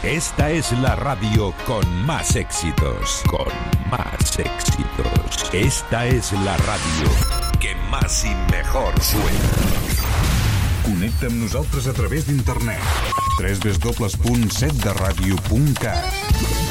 Esta es la radio con más éxitos. Con más éxitos. Esta es la radio que más i mejor suena. Connecta amb nosaltres a través d'internet. www.setderadio.cat